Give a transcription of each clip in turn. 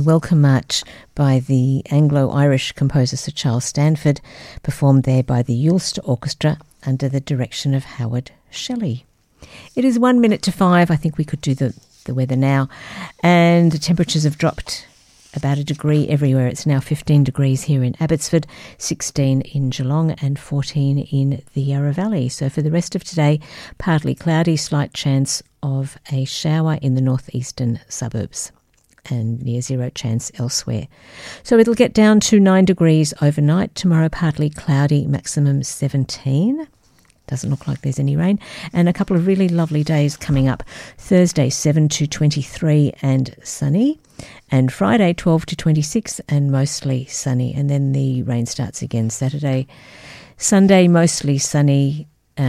Welcome March by the Anglo-Irish composer Sir Charles Stanford, performed there by the Ulster Orchestra under the direction of Howard Shelley. It is 1 minute to 5. I think we could do the weather now. And the temperatures have dropped about a degree everywhere. It's now 15 degrees here in Abbotsford, 16 in Geelong and 14 in the Yarra Valley. So for the rest of today, partly cloudy, slight chance of a shower in the northeastern suburbs and near zero chance elsewhere. So it'll get down to 9 degrees overnight. Tomorrow partly cloudy, maximum 17. Doesn't look like there's any rain. And a couple of really lovely days coming up. Thursday 7 to 23 and sunny. And Friday 12 to 26 and mostly sunny. And then the rain starts again Saturday. Sunday mostly sunny.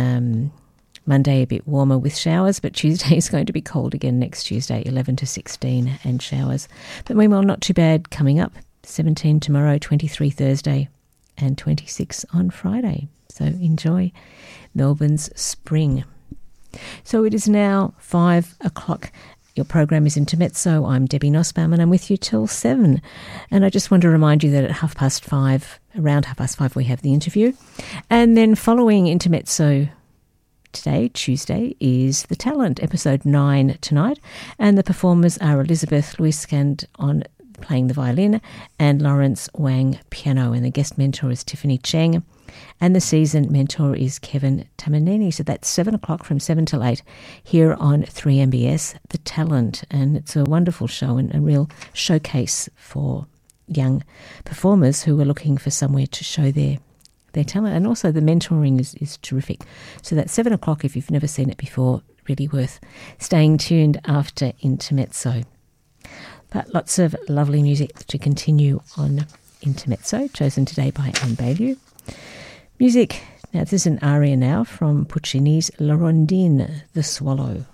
Monday a bit warmer with showers, but Tuesday is going to be cold again next Tuesday, 11 to 16 and showers. But meanwhile, not too bad coming up. 17 tomorrow, 23 Thursday and 26 on Friday. So enjoy Melbourne's spring. So it is now 5 o'clock. Your program is Intermezzo. I'm Debbie Nussbaum and I'm with you till 7. And I just want to remind you that at around 5:30, we have the interview. And then following Intermezzo today, Tuesday, is The Talent, episode 9 tonight. And the performers are Elizabeth Luiskand on playing the violin and Lawrence Wang piano. And the guest mentor is Tiffany Cheng. And the season mentor is Kevin Tamanini. So that's 7 o'clock from 7 till 8 here on 3MBS, The Talent. And it's a wonderful show and a real showcase for young performers who are looking for somewhere to show their talent. And also the mentoring is terrific. So that's 7 o'clock if you've never seen it before. Really worth staying tuned after Intermezzo. But lots of lovely music to continue on Intermezzo, chosen today by Anne Baillieu. Music, now this is an aria now from Puccini's La Rondine, The Swallow.